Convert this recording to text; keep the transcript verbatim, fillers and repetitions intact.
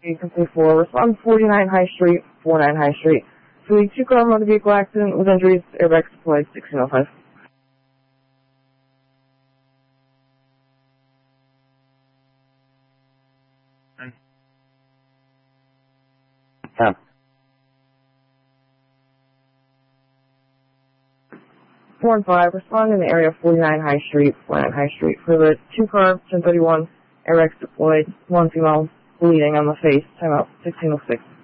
Complete four, respond forty-nine High Street, forty-nine High Street. So the two-car motor vehicle accident with injuries, airbags deployed, sixteen oh five. ten. four and five, respond in the area of forty-nine High Street, forty-nine High Street. For the two-car, ten thirty-one, airbags deployed, one female bleeding on the face, timeout, sixteen oh six.